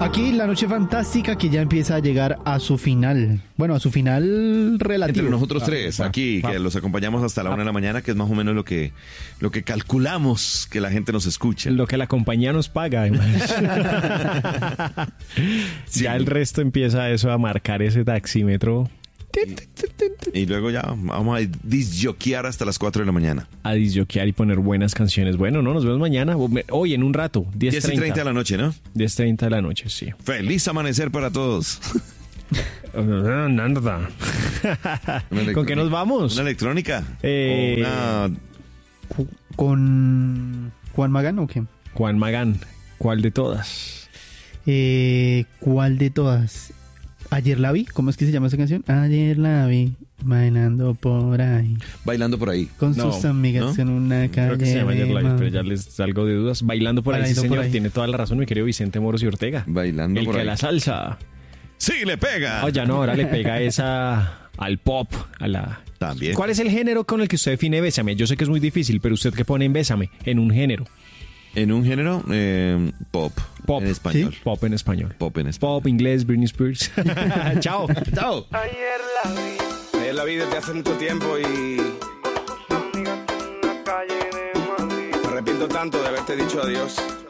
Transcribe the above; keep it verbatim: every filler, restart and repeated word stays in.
Aquí la noche fantástica que ya empieza a llegar a su final. Bueno, a su final relativo. Entre nosotros tres, Ah, aquí, ah, que los acompañamos hasta la una de la mañana, que es más o menos lo que, lo que calculamos que la gente nos escuche. Lo que la compañía nos paga. Sí. Ya el resto empieza eso a marcar ese taxímetro. Y luego ya vamos a disjoquear hasta las cuatro de la mañana. A disjoquear y poner buenas canciones. Bueno, no, nos vemos mañana. Hoy en un rato. diez diez y treinta de la noche, ¿no? diez treinta de la noche, sí. Feliz amanecer para todos. ¿Con qué nos vamos? ¿Una electrónica? Eh, ¿O una... cu- ¿Con Juan Magán o qué? Juan Magán. ¿Cuál de todas? Eh, ¿Cuál de todas? Ayer la vi. ¿Cómo es que se llama esa canción? Ayer la vi bailando por ahí Bailando por ahí? con No, sus amigas ¿no? en una calle. Creo que se llama Ayer de la vi, mar. pero ya les salgo de dudas. Bailando por ahí, sí, Bailando por señor. ahí. Tiene toda la razón, mi querido Vicente Moros y Ortega. Bailando El por que ahí. la salsa. ¡Sí, le pega! Oye, no, ahora le pega esa al pop, a la... También. ¿Cuál es el género con el que usted define Bésame? Yo sé que es muy difícil, pero usted qué pone en Bésame, en un género. En un género, eh, pop. Pop. En español. ¿Sí? Pop en español. Pop en español. Pop, inglés, Britney Spears. Chao. ¡Chao! Ayer la vi. Ayer la vi desde hace mucho tiempo y me arrepiento tanto de haberte dicho adiós.